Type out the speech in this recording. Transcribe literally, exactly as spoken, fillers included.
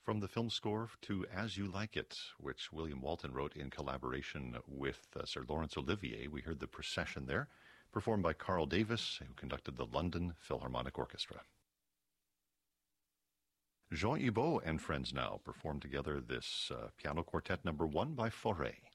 From the film score to As You Like It, which William Walton wrote in collaboration with uh, Sir Laurence Olivier, we heard the procession there, performed by Carl Davis, who conducted the London Philharmonic Orchestra. Jean Hibot and friends now perform together this uh, piano quartet number one by Fauré.